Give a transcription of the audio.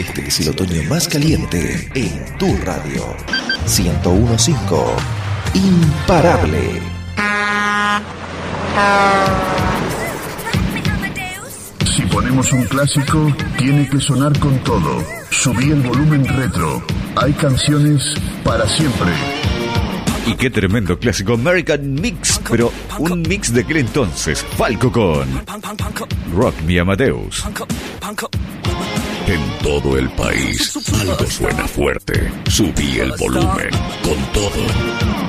Este es el otoño más caliente en tu radio. 101.5. Imparable. Si ponemos un clásico, tiene que sonar con todo. Subí el volumen retro. Hay canciones para siempre. Y qué tremendo clásico American Mix, pero un mix de aquel entonces. Falco con Rock Me Amadeus. En todo el país, algo suena fuerte. Subí el volumen con todo.